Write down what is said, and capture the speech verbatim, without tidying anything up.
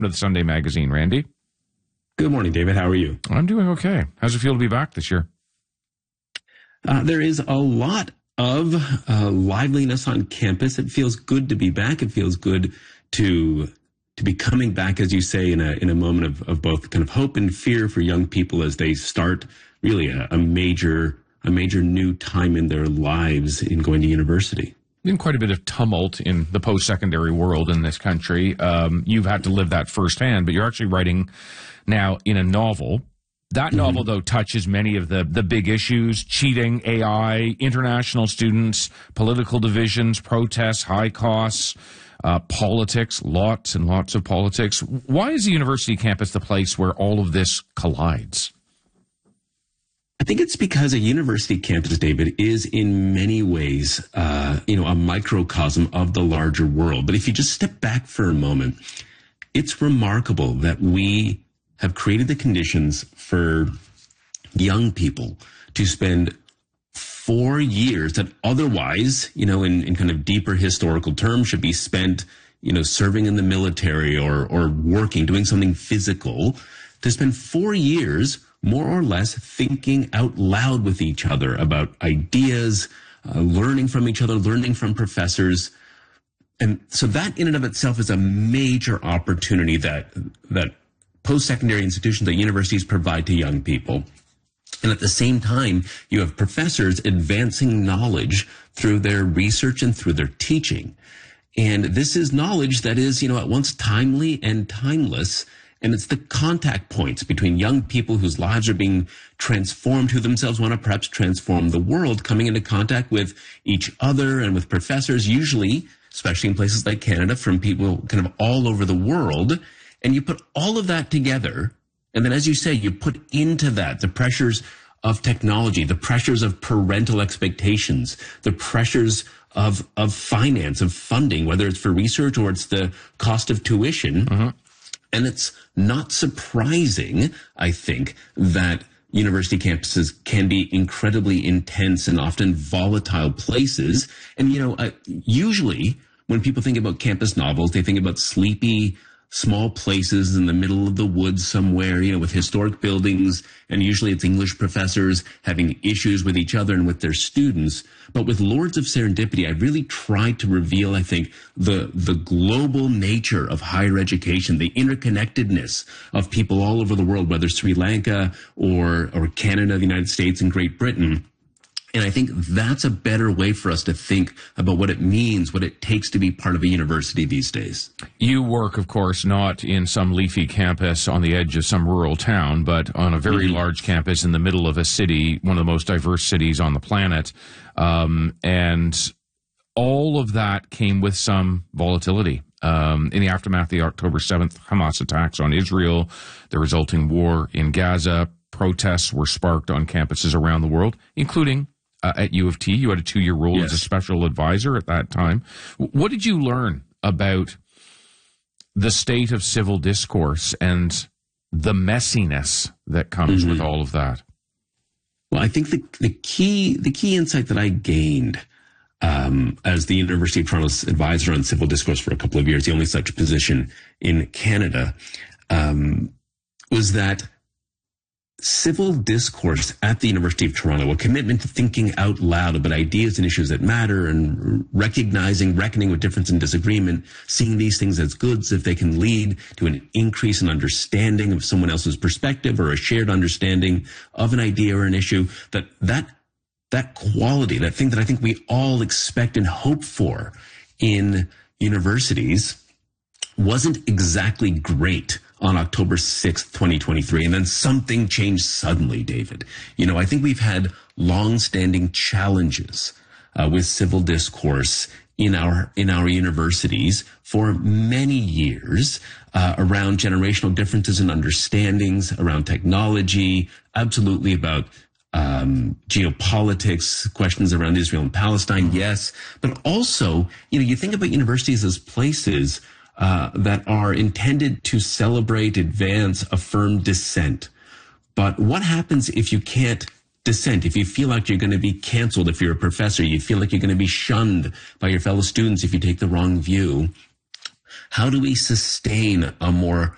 to the Sunday Magazine. Randy? Good morning, David. How are you? I'm doing okay. How's it feel to be back this year? Uh, there is a lot of uh, liveliness on campus. It feels good to be back. It feels good to to be coming back, as you say, in a in a moment of, of both kind of hope and fear for young people as they start really a, a major a major new time in their lives in going to university. Been quite a bit of tumult in the post-secondary world in this country. Um, you've had to live that firsthand, but you're actually writing now in a novel. That mm-hmm. novel, though, touches many of the, the big issues: cheating, A I, international students, political divisions, protests, high costs, uh, politics, lots and lots of politics. Why is the university campus the place where all of this collides? I think it's because a university campus, David, is in many ways, uh, you know, a microcosm of the larger world. But if you just step back for a moment, it's remarkable that we have created the conditions for young people to spend four years that otherwise, you know, in, in kind of deeper historical terms, should be spent, you know, serving in the military or or working, doing something physical, to spend four years more or less thinking out loud with each other about ideas, uh, learning from each other, learning from professors. And so that in and of itself is a major opportunity that that post-secondary institutions at universities provide to young people. And at the same time, you have professors advancing knowledge through their research and through their teaching. And this is knowledge that is, you know, at once timely and timeless. And it's the contact points between young people whose lives are being transformed, who themselves want to perhaps transform the world, coming into contact with each other and with professors, usually, especially in places like Canada, from people kind of all over the world. And you put all of that together, and then, as you say, you put into that the pressures of technology, the pressures of parental expectations, the pressures of of finance, of funding, whether it's for research or it's the cost of tuition. Mm-hmm. And it's not surprising, I think, that university campuses can be incredibly intense and often volatile places. And, you know, uh, usually when people think about campus novels, they think about sleepy, small places in the middle of the woods somewhere, you know, with historic buildings, and usually it's English professors having issues with each other and with their students. But with Lords of Serendipity, I really tried to reveal, I think, the the global nature of higher education, the interconnectedness of people all over the world, whether Sri Lanka or or Canada, the United States, and Great Britain. And I think that's a better way for us to think about what it means, what it takes to be part of a university these days. You work, of course, not in some leafy campus on the edge of some rural town, but on a very mm-hmm. large campus in the middle of a city, one of the most diverse cities on the planet. Um, and all of that came with some volatility. Um, in the aftermath of the October seventh Hamas attacks on Israel, the resulting war in Gaza, protests were sparked on campuses around the world, including Uh, at U of T. You had a two-year role yes. as a special advisor at that time. What did you learn about the state of civil discourse and the messiness that comes mm-hmm. with all of that? Well, I think the, the key the key insight that I gained um, as the University of Toronto's advisor on civil discourse for a couple of years, the only such position in Canada, um, was that civil discourse at the University of Toronto, a commitment to thinking out loud about ideas and issues that matter, and recognizing, reckoning with difference and disagreement, seeing these things as goods if they can lead to an increase in understanding of someone else's perspective or a shared understanding of an idea or an issue, that that that quality, that thing that I think we all expect and hope for in universities, wasn't exactly great on October sixth, twenty twenty-three. And then something changed suddenly, David. You know, I think we've had long-standing challenges uh, with civil discourse in our in our universities for many years uh, around generational differences and understandings, around technology, absolutely about um, geopolitics, questions around Israel and Palestine, yes. But also, you know, you think about universities as places Uh, that are intended to celebrate, advance, affirm dissent. But what happens if you can't dissent, if you feel like you're going to be canceled if you're a professor, you feel like you're going to be shunned by your fellow students if you take the wrong view? How do we sustain a more